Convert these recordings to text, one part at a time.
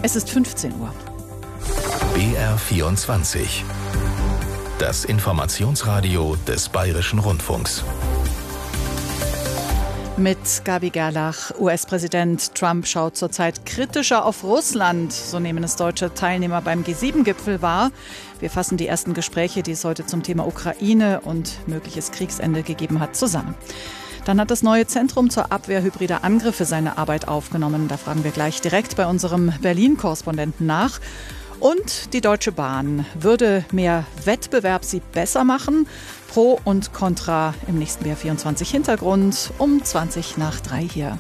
Es ist 15 Uhr. BR24. Das Informationsradio des Bayerischen Rundfunks. Mit Gabi Gerlach. US-Präsident Trump schaut zurzeit kritischer auf Russland. So nehmen es deutsche Teilnehmer beim G7-Gipfel wahr. Wir fassen die ersten Gespräche, die es heute zum Thema Ukraine und mögliches Kriegsende gegeben hat, zusammen. Dann hat das neue Zentrum zur Abwehr hybrider Angriffe seine Arbeit aufgenommen. Da fragen wir gleich direkt bei unserem Berlin-Korrespondenten nach. Und die Deutsche Bahn. Würde mehr Wettbewerb sie besser machen? Pro und Contra im nächsten BR24 Hintergrund um 3:20 hier.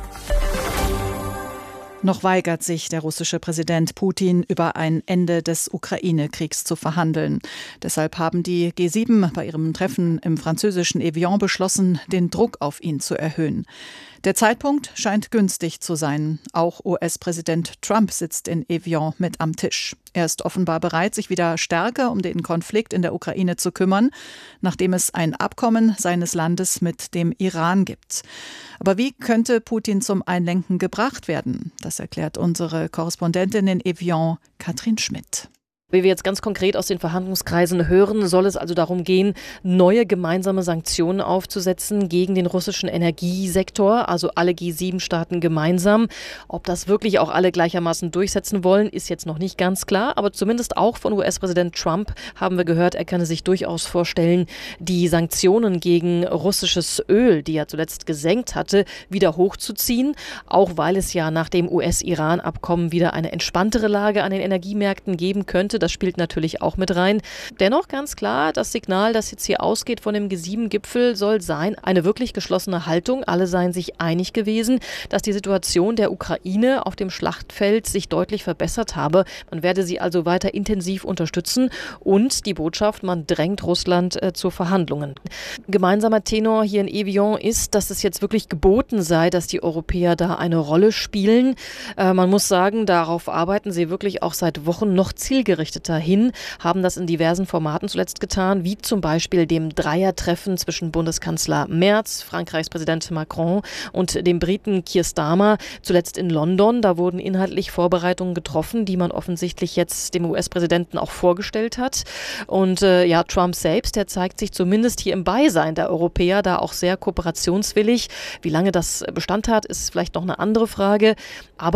Noch weigert sich der russische Präsident Putin, über ein Ende des Ukraine-Kriegs zu verhandeln. Deshalb haben die G7 bei ihrem Treffen im französischen Evian beschlossen, den Druck auf ihn zu erhöhen. Der Zeitpunkt scheint günstig zu sein. Auch US-Präsident Trump sitzt in Evian mit am Tisch. Er ist offenbar bereit, sich wieder stärker um den Konflikt in der Ukraine zu kümmern, nachdem es ein Abkommen seines Landes mit dem Iran gibt. Aber wie könnte Putin zum Einlenken gebracht werden? Das erklärt unsere Korrespondentin in Evian, Katrin Schmidt. Wie wir jetzt ganz konkret aus den Verhandlungskreisen hören, soll es also darum gehen, neue gemeinsame Sanktionen aufzusetzen gegen den russischen Energiesektor, also alle G7-Staaten gemeinsam. Ob das wirklich auch alle gleichermaßen durchsetzen wollen, ist jetzt noch nicht ganz klar. Aber zumindest auch von US-Präsident Trump haben wir gehört, er könne sich durchaus vorstellen, die Sanktionen gegen russisches Öl, die er zuletzt gesenkt hatte, wieder hochzuziehen. Auch weil es ja nach dem US-Iran-Abkommen wieder eine entspanntere Lage an den Energiemärkten geben könnte. Das spielt natürlich auch mit rein. Dennoch ganz klar, das Signal, das jetzt hier ausgeht von dem G7-Gipfel, soll sein, eine wirklich geschlossene Haltung. Alle seien sich einig gewesen, dass die Situation der Ukraine auf dem Schlachtfeld sich deutlich verbessert habe. Man werde sie also weiter intensiv unterstützen und die Botschaft, man drängt Russland zu Verhandlungen. Gemeinsamer Tenor hier in Evian ist, dass es jetzt wirklich geboten sei, dass die Europäer da eine Rolle spielen. Man muss sagen, darauf arbeiten sie wirklich auch seit Wochen noch zielgerichtet hin, haben das in diversen Formaten zuletzt getan, wie zum Beispiel dem Dreiertreffen zwischen Bundeskanzler Merz, Frankreichs Präsident Macron und dem Briten Keir Starmer, zuletzt in London. Da wurden inhaltlich Vorbereitungen getroffen, die man offensichtlich jetzt dem US-Präsidenten auch vorgestellt hat. Und Trump selbst, der zeigt sich zumindest hier im Beisein der Europäer da auch sehr kooperationswillig. Wie lange das Bestand hat, ist vielleicht noch eine andere Frage. Aber